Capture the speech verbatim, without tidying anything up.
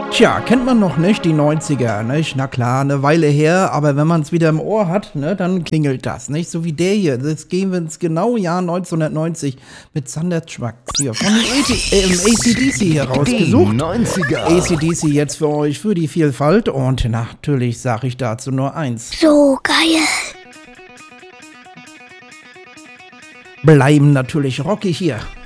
Tja, kennt man noch nicht, die neunziger, nicht? Na klar, eine Weile her, aber wenn man es wieder im Ohr hat, ne, dann klingelt das, nicht? So wie der hier, das gehen wir ins genaue Jahr neunzehnhundertneunzig mit Thunder Trucks hier von den äh, A C D C hier rausgesucht. Die neunziger. A C D C jetzt für euch, für die Vielfalt und natürlich sage ich dazu nur eins. So geil. Bleiben natürlich rockig hier.